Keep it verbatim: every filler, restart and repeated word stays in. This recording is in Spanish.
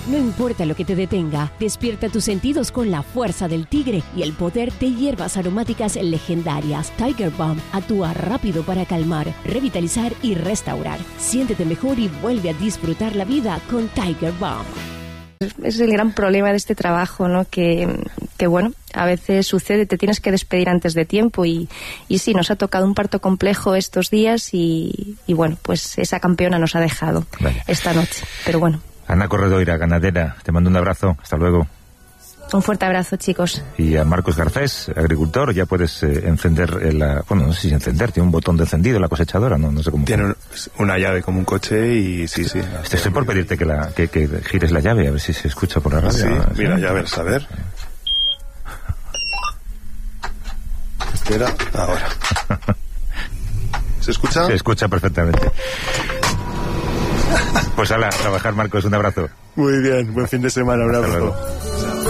No importa lo que te detenga, despierta tus sentidos con la fuerza del tigre y el poder de hierbas aromáticas legendarias. Tiger Balm actúa rápido para calmar, revitalizar y restaurar. Siéntete mejor y vuelve a disfrutar la vida con Tiger Balm. Es el gran problema de este trabajo, ¿no? Que, que bueno, a veces sucede, te tienes que despedir antes de tiempo y, y sí, nos ha tocado un parto complejo estos días y, y bueno, pues esa campeona nos ha dejado vale. esta noche, pero bueno. Ana Corredoira, ganadera, te mando un abrazo, hasta luego. Un fuerte abrazo, chicos. Y a Marcos Garcés, agricultor, ya puedes eh, encender, la, bueno, no sé si encender, tiene un botón de encendido la cosechadora, no, no sé cómo. Tiene un, una llave como un coche y sí, sí. Estoy por pedirte que, la, que, que gires la llave, a ver si se escucha por la radio. Sí, ¿no? mira, ya verás, a ver. Espera, ahora. ¿Se escucha? Se escucha perfectamente. Pues ala, a trabajar, Marcos, un abrazo. Muy bien, buen fin de semana, un abrazo.